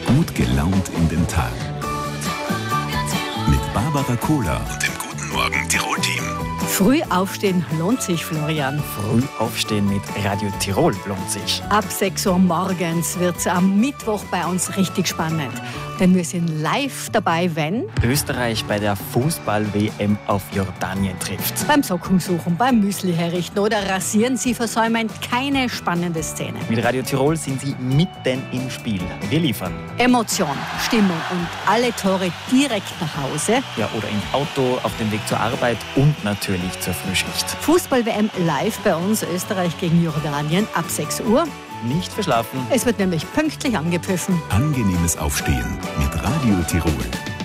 Gut gelaunt in den Tag. Mit Barbara Kohler und dem Guten Morgen Tirol-Team. Früh aufstehen lohnt sich, Florian. Früh aufstehen mit Radio Tirol lohnt sich. Ab 6 Uhr morgens wird es am Mittwoch bei uns richtig spannend. Denn wir sind live dabei, wenn Österreich bei der Fußball-WM auf Jordanien trifft. beim Socken suchen, beim Müsli herrichten oder rasieren, Sie versäumen keine spannende Szene. Mit Radio Tirol sind Sie mitten im Spiel. Wir liefern. Emotion, Stimmung und alle Tore direkt nach Hause. Ja, oder im Auto, auf dem Weg zur Arbeit und natürlich zur Frühschicht. Fußball-WM live bei uns, Österreich gegen Jordanien ab 6 Uhr. Nicht verschlafen. Es wird nämlich pünktlich angepfiffen. Angenehmes Aufstehen mit Radio Tirol.